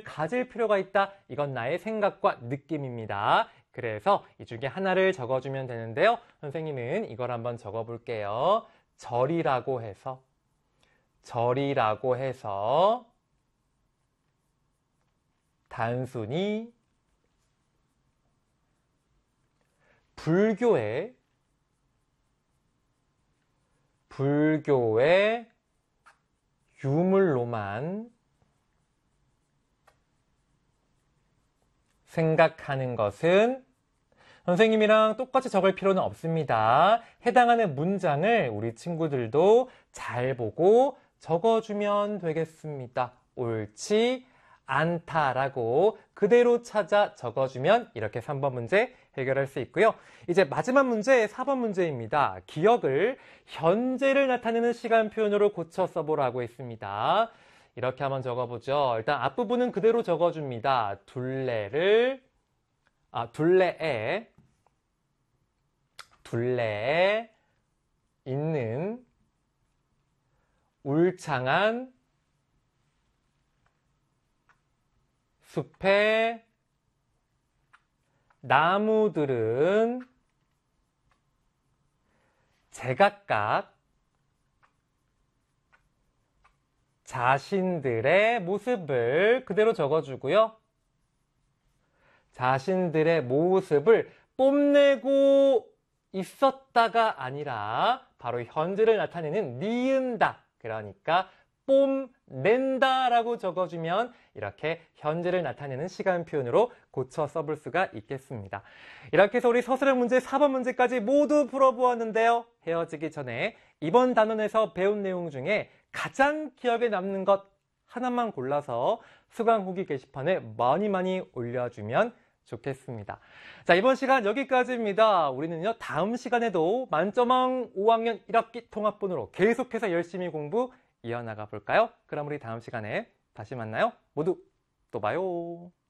가질 필요가 있다. 이건 나의 생각과 느낌입니다. 그래서 이 중에 하나를 적어주면 되는데요. 선생님은 이걸 한번 적어볼게요. 절이라고 해서 단순히 불교의 유물로만 생각하는 것은 선생님이랑 똑같이 적을 필요는 없습니다. 해당하는 문장을 우리 친구들도 잘 보고 적어주면 되겠습니다. 옳지 않다라고 그대로 찾아 적어주면 이렇게 3번 문제 해결할 수 있고요. 이제 마지막 문제 4번 문제입니다. 기억을 현재를 나타내는 시간 표현으로 고쳐 써보라고 했습니다. 이렇게 한번 적어보죠. 일단 앞부분은 그대로 적어줍니다. 둘레에 있는 울창한 숲의 나무들은 제각각 자신들의 모습을 그대로 적어주고요. 자신들의 모습을 뽐내고 있었다가 아니라 바로 현재를 나타내는 니은다. 그러니까 뽐낸다라고 적어주면 이렇게 현재를 나타내는 시간 표현으로 고쳐 써볼 수가 있겠습니다. 이렇게 해서 우리 서술형 문제 4번 문제까지 모두 풀어보았는데요. 헤어지기 전에 이번 단원에서 배운 내용 중에 가장 기억에 남는 것 하나만 골라서 수강 후기 게시판에 많이 올려주면 좋겠습니다. 자, 이번 시간 여기까지입니다. 우리는요, 다음 시간에도 만점왕 5학년 1학기 통합본으로 계속해서 열심히 공부 이어나가 볼까요? 그럼 우리 다음 시간에 다시 만나요. 모두 또 봐요.